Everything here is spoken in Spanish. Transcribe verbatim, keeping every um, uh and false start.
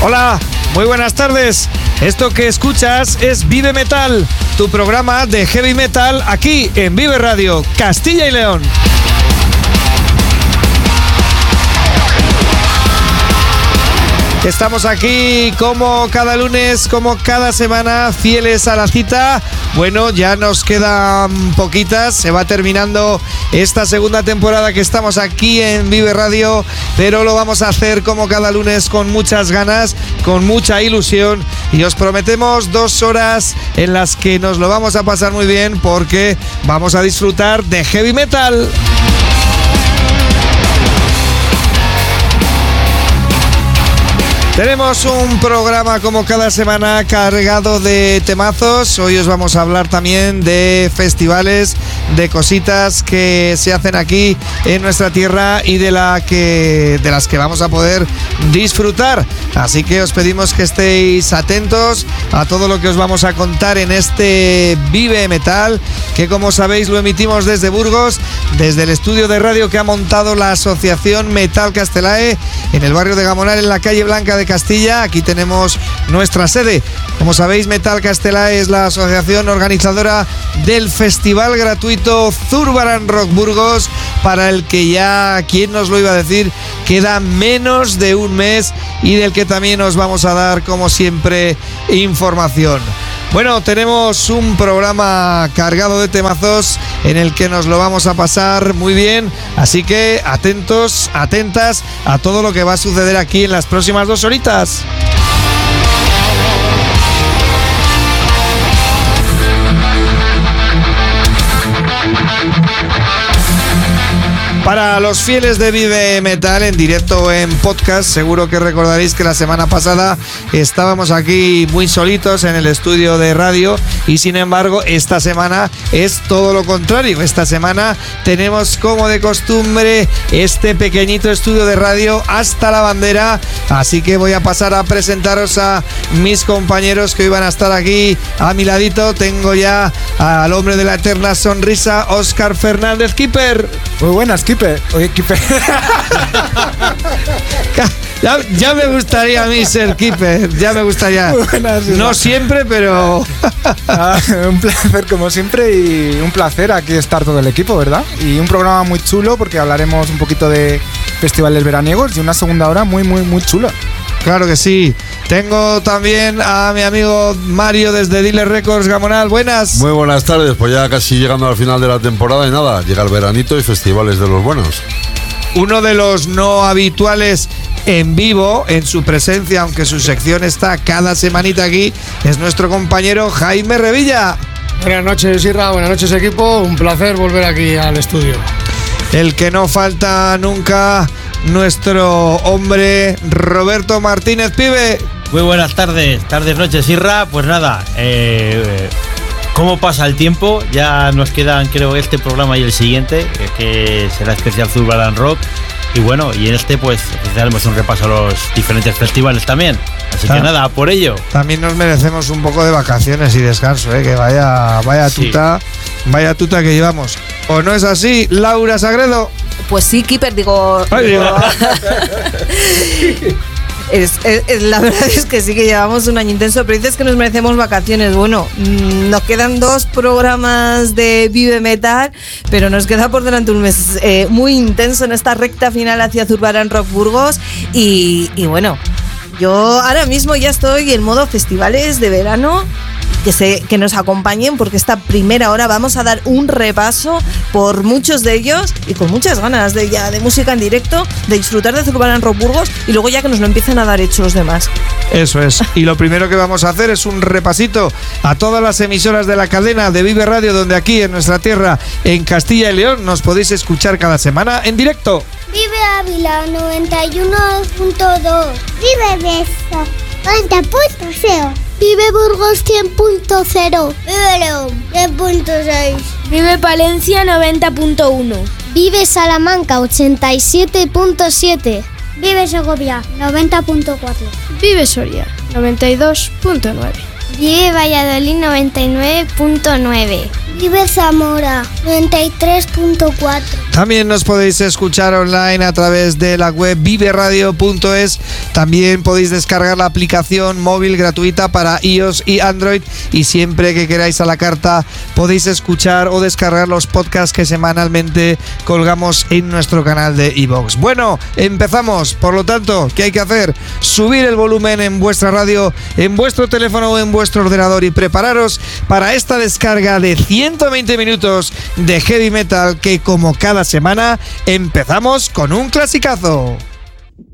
Hola, muy buenas tardes. Esto que escuchas es Vive Metal, tu programa de heavy metal aquí en Vive Radio, Castilla y León. Estamos aquí como cada lunes, como cada semana, fieles a la cita. Bueno, ya nos quedan poquitas, se va terminando esta segunda temporada que estamos aquí en Vive Radio, pero lo vamos a hacer como cada lunes con muchas ganas, con mucha ilusión, y os prometemos dos horas en las que nos lo vamos a pasar muy bien porque vamos a disfrutar de heavy metal. Tenemos un programa como cada semana cargado de temazos. Hoy os vamos a hablar también de festivales, de cositas que se hacen aquí en nuestra tierra y de, la que, de las que vamos a poder disfrutar. Así que os pedimos que estéis atentos a todo lo que os vamos a contar en este Vive Metal, que como sabéis lo emitimos desde Burgos, desde el estudio de radio que ha montado la Asociación Metal Castelae en el barrio de Gamonal, en la calle Blanca de Castilla. Aquí tenemos nuestra sede. Como sabéis, Metal Castelae es la asociación organizadora del festival gratuito Zurbarán Rock Burgos, para el que ya, ¿quién nos lo iba a decir?, queda menos de un mes y del que también os vamos a dar, como siempre, información. Bueno, tenemos un programa cargado de temazos en el que nos lo vamos a pasar muy bien, así que atentos, atentas a todo lo que va a suceder aquí en las próximas dos horitas. Para los fieles de Vive Metal en directo en podcast, seguro que recordaréis que la semana pasada estábamos aquí muy solitos en el estudio de radio, y sin embargo esta semana es todo lo contrario. Esta semana tenemos, como de costumbre, este pequeñito estudio de radio hasta la bandera, así que voy a pasar a presentaros a mis compañeros que hoy van a estar aquí a mi ladito. Tengo ya al hombre de la eterna sonrisa, Óscar Fernández. Keeper. Muy buenas, Keeper. Oye, Keeper. ya, ya me gustaría a mí ser Keeper. Ya me gustaría. Buenas, no buenas. Siempre, pero. ah, un placer, como siempre, y un placer aquí estar todo el equipo, ¿verdad? Y un programa muy chulo porque hablaremos un poquito de festivales veraniegos y una segunda hora muy, muy, muy chula. Claro que sí. Tengo también a mi amigo Mario desde Dealer Records Gamonal. Buenas. Muy buenas tardes, pues ya casi llegando al final de la temporada y nada, llega el veranito y festivales de los buenos. Uno de los no habituales en vivo, en su presencia, aunque su sección está cada semanita aquí, es nuestro compañero Jaime Revilla. Buenas noches, Isra, buenas noches, equipo. Un placer volver aquí al estudio. El que no falta nunca, nuestro hombre Roberto Martínez. Pibe. Muy buenas tardes, tardes, noches, Irra. Pues nada, eh, ¿cómo pasa el tiempo? Ya nos quedan, creo, este programa y el siguiente, que será especial Zurbarán Rock. Y bueno, y en este pues haremos un repaso a los diferentes festivales también. Así que nada, por ello. También nos merecemos un poco de vacaciones y descanso, ¿eh? Que vaya, vaya tuta, sí. vaya tuta que llevamos. ¿O no es así, Laura Sagredo? Pues sí, Keeper, digo... Ay, digo Es, es, es, la verdad es que sí que llevamos un año intenso, pero dices que nos merecemos vacaciones. Bueno, mmm, nos quedan dos programas de Vive Metal, pero nos queda por delante un mes eh, muy intenso en esta recta final hacia Zurbarán Rock Burgos. Y, y bueno, yo ahora mismo ya estoy en modo festivales de verano. Que, se, que nos acompañen, porque esta primera hora vamos a dar un repaso por muchos de ellos y con muchas ganas de ya de música en directo, de disfrutar de Zurbarán Rock Burgos, y luego ya que nos lo empiecen a dar hecho los demás. Eso es. Y lo primero que vamos a hacer es un repasito a todas las emisoras de la cadena de Vive Radio, donde aquí en nuestra tierra, en Castilla y León, nos podéis escuchar cada semana en directo. Vive Ávila noventa y uno punto dos. Vive Beso noventa punto cero. Vive Burgos cien punto cero. Vive León cien punto seis. Vive Palencia noventa punto uno. Vive Salamanca ochenta y siete punto siete. Vive Segovia noventa punto cuatro. Vive Soria noventa y dos punto nueve. Vive Valladolid noventa y nueve punto nueve. Vive Zamora noventa y tres punto cuatro. También nos podéis escuchar online a través de la web vive radio punto es. También podéis descargar la aplicación móvil gratuita para iOS y Android. Y siempre que queráis a la carta podéis escuchar o descargar los podcasts que semanalmente colgamos en nuestro canal de iVoox. Bueno, empezamos. Por lo tanto, ¿qué hay que hacer? Subir el volumen en vuestra radio, en vuestro teléfono o en vuestro ordenador y prepararos para esta descarga de ciento veinte minutos de heavy metal que, como cada semana, empezamos con un clasicazo.